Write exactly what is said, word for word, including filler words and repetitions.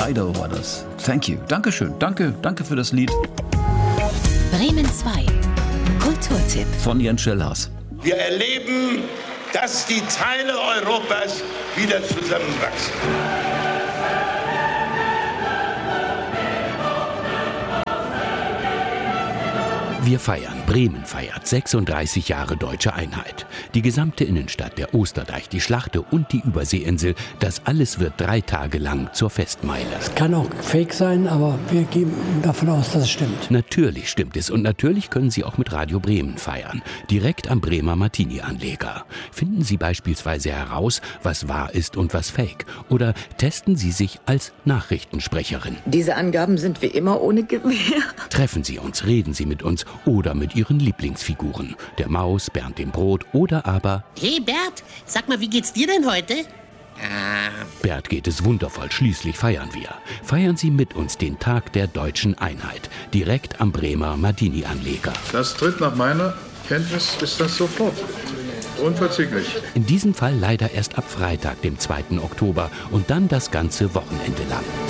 Dido war das. Thank you. Dankeschön. Danke, danke für das Lied. Bremen zwei. Kulturtipp. Von Jens Schellhaas. Wir erleben, dass die Teile Europas wieder zusammenwachsen. Wir feiern, Bremen feiert sechsunddreißig Jahre deutsche Einheit. Die gesamte Innenstadt, der Osterdeich, die Schlachte und die Überseeinsel, das alles wird drei Tage lang zur Festmeile. Es kann auch fake sein, aber wir gehen davon aus, dass es stimmt. Natürlich stimmt es und natürlich können Sie auch mit Radio Bremen feiern. Direkt am Bremer Martini-Anleger. Finden Sie beispielsweise heraus, was wahr ist und was fake. Oder testen Sie sich als Nachrichtensprecherin. Diese Angaben sind wie immer ohne Gewähr. Treffen Sie uns, reden Sie mit uns oder mit Ihren Lieblingsfiguren. Der Maus, Bernd dem Brot oder aber... Hey Bert, sag mal, wie geht's dir denn heute? Ah. Bert geht es wundervoll, schließlich feiern wir. Feiern Sie mit uns den Tag der deutschen Einheit, direkt am Bremer Martini-Anleger. Das tritt nach meiner Kenntnis, ist das sofort. Unverzüglich. In diesem Fall leider erst ab Freitag, dem zweiten Oktober und dann das ganze Wochenende lang.